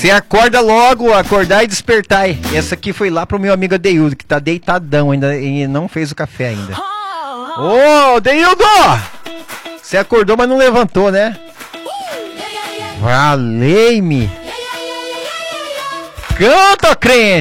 Você acorda logo, acordar e despertar. Essa aqui foi lá pro meu amigo Adeildo, que tá deitadão ainda e não fez o café ainda. Ô, Adeildo! Você acordou, mas não levantou, né? Valei-me! Canta, crente!